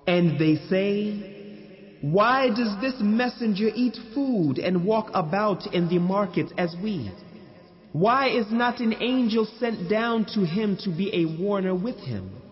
And they say, why does this messenger eat food and walk about in the markets as we? Why is not an angel sent down to him to be a warner with him?